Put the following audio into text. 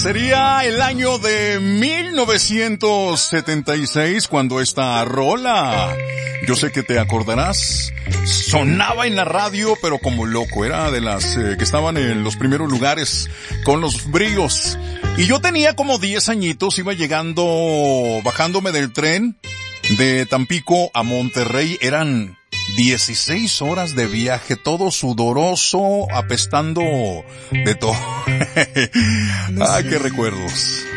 Sería el año de 1976 cuando esta rola, yo sé que te acordarás, sonaba en la radio pero como loco, era de las que estaban en los primeros lugares con los bríos. Y yo tenía como 10 añitos, iba bajándome del tren de Tampico a Monterrey, eran 16 horas de viaje, todo sudoroso, apestando de todo. Ay, qué recuerdos.